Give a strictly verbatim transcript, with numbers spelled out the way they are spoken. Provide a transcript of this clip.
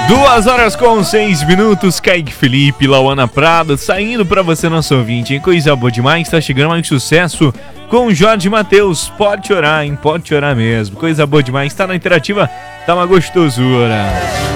Duas horas com seis minutos, Kaique Felipe, Lauana Prado, saindo pra você, nosso ouvinte, hein? Coisa boa demais, tá chegando mais sucesso com o Jorge Mateus. Pode chorar, hein? Pode chorar mesmo. Coisa boa demais, tá na Interativa, tá uma gostosura.